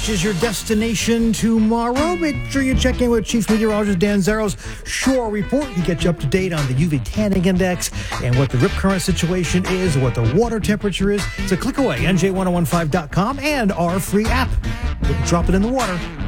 Is your destination tomorrow. Make sure you check in with Chief Meteorologist Dan Zaros' Shore Report. He gets you up to date on the UV tanning index and what the rip current situation is, what the water temperature is. It's a click away, NJ1015.com and our free app. Drop it in the water.